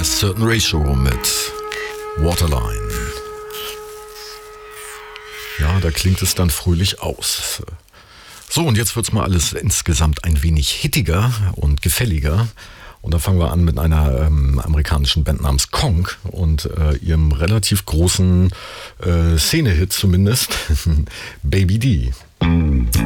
A Certain Ratio mit Waterline. Ja, da klingt es dann fröhlich aus. So, und jetzt wird's mal alles insgesamt ein wenig hittiger und gefälliger. Und da fangen wir an mit einer amerikanischen Band namens Kong und ihrem relativ großen Szene-Hit zumindest, Baby D.